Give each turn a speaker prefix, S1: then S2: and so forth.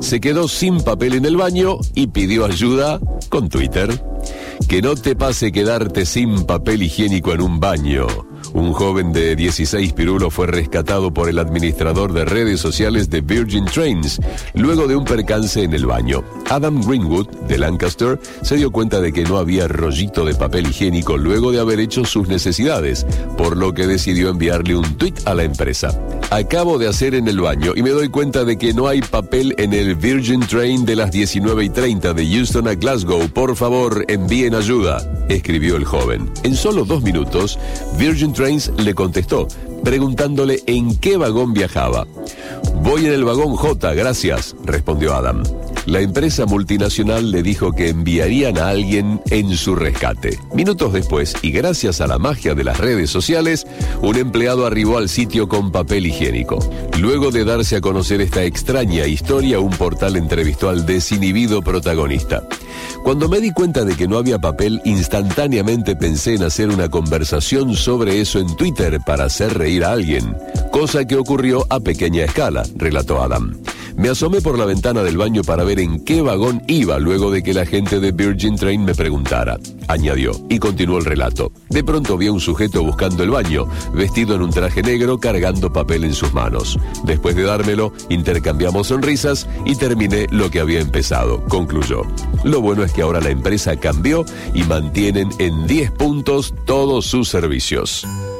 S1: se quedó sin papel en el baño y pidió ayuda con Twitter. Que no te pase quedarte sin papel higiénico en un baño. Un joven de 16 pirulos fue rescatado por el administrador de redes sociales de Virgin Trains luego de un percance en el baño. Adam Greenwood, de Lancaster, se dio cuenta de que no había rollito de papel higiénico luego de haber hecho sus necesidades, por lo que decidió enviarle un tuit a la empresa. Acabo de hacer en el baño y me doy cuenta de que no hay papel en el Virgin Train de las 19:30 de Houston a Glasgow. Por favor, envíen ayuda, escribió el joven. En solo 2 minutos, Virgin Trains le contestó, preguntándole en qué vagón viajaba. Voy en el vagón J, gracias, respondió Adam. La empresa multinacional le dijo que enviarían a alguien en su rescate. Minutos después, y gracias a la magia de las redes sociales, un empleado arribó al sitio con papel higiénico. Luego de darse a conocer esta extraña historia, un portal entrevistó al desinhibido protagonista. Cuando me di cuenta de que no había papel, instantáneamente pensé en hacer una conversación sobre eso en Twitter para hacer reír a alguien, cosa que ocurrió a pequeña escala, relató Adam. Me asomé por la ventana del baño para ver en qué vagón iba luego de que la gente de Virgin Train me preguntara, añadió, y continuó el relato. De pronto vi a un sujeto buscando el baño, vestido en un traje negro, cargando papel en sus manos. Después de dármelo, intercambiamos sonrisas y terminé lo que había empezado, concluyó. Lo bueno es que ahora la empresa cambió y mantienen en 10 puntos todos sus servicios.